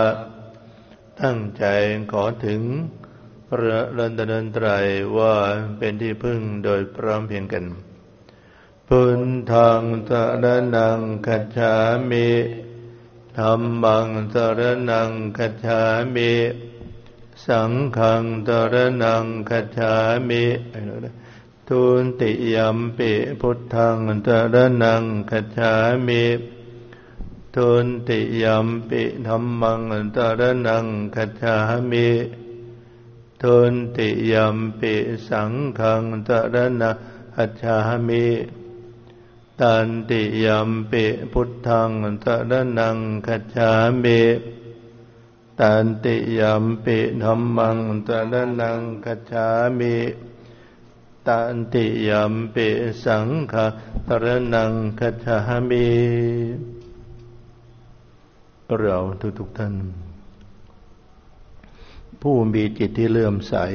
ตั้งใจขอถึงพระรัตนตรัยว่าเป็นที่พึ่งโดยพร้อมเพรียงกันพุทธังสรณังคัจฉามิธัมมังสรณังคัจฉามิสังฆังสรณังคัจฉามิทุติยัมปิพุทธังสรณังคัจฉามิทุติยัมปิธัมมังสรณังคัจฉามิทุติยัมปิสังฆังสรณังคัจฉามิตันติยัมปิพุทธังสรณังคัจฉามิตันติยัมปิธัมมังสรณังคัจฉามิตันติยัมปิสังฆังสรณังคัจฉามิเราทุกท่านผู้มีจิตที่เลื่อมใส